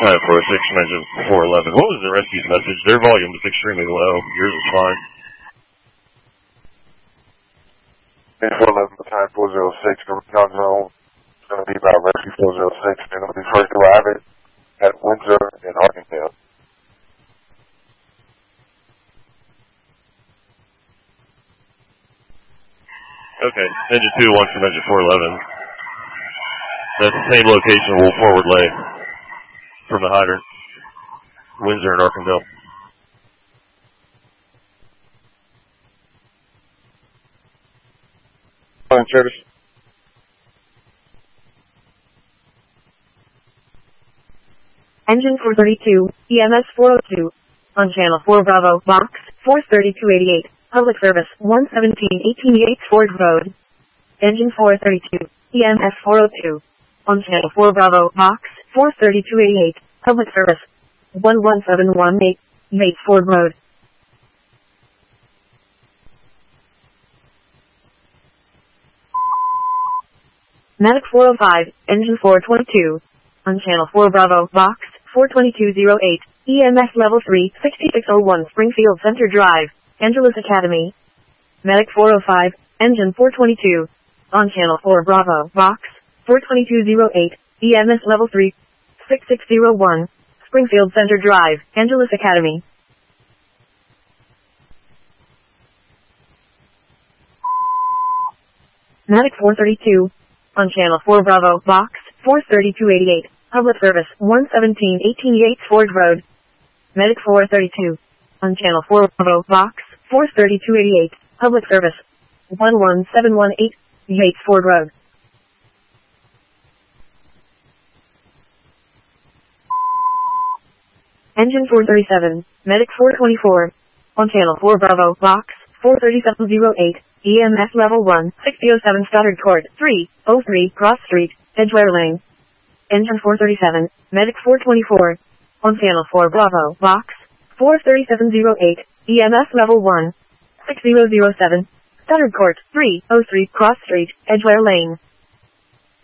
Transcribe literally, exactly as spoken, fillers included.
five four six from engine four eleven. What was the rescue's message? Their volume was extremely low. Yours was fine. Engine four eleven, battalion four zero six, Recon Zone. It's going to be about rescue four zero six. They're going to be first arriving at Windsor and Arkansas. Okay, engine two one from engine four eleven. That's the same location we'll forward lay from the hydrant, Windsor and Arkansas. Fine, Curtis. Engine four thirty-two, E M S four oh two. On channel four Bravo, box four thirty-two eighty-eight. Public service one seventeen eighteen Yates Ford Road. Engine four thirty-two, E M S four oh two. On channel four Bravo, box four thirty-two eighty-eight. Public service one one seven one eight Yates Ford Road. Medic four oh five, engine four twenty-two. On channel four Bravo, box four twenty-two oh eight. E M S level three, sixty-six oh one Springfield Center Drive, Angeles Academy. Medic four oh five, engine four twenty-two. On channel four Bravo, box four twenty-two oh eight. E M S level three, sixty-six oh one Springfield Center Drive, Angeles Academy. Medic four thirty-two. On channel four Bravo, box four thirty-two eighty-eight. Public service one seventeen eighteen Yates Ford Road. Medic four thirty-two. On channel four Bravo, box four thirty-two eighty-eight. Public service one one seven one eight Yates Ford Road. Engine four thirty-seven. Medic four twenty-four. On channel four Bravo, box four thirty-seven oh eight. E M S level one, sixty oh seven Stoddard Court, three oh three Cross Street, Edgware Lane. Engine four thirty-seven, Medic four twenty-four. On channel four Bravo, box four thirty-seven oh eight, E M S level one, sixty oh seven, Stoddard Court, three oh three Cross Street, Edgware Lane.